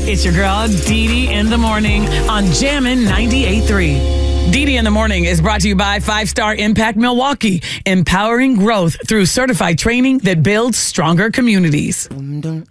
It's your girl, Dee Dee in the morning on Jammin' 98.3. Dee Dee in the morning is brought to you by 5-Star Impact Milwaukee, empowering growth through certified training that builds stronger communities.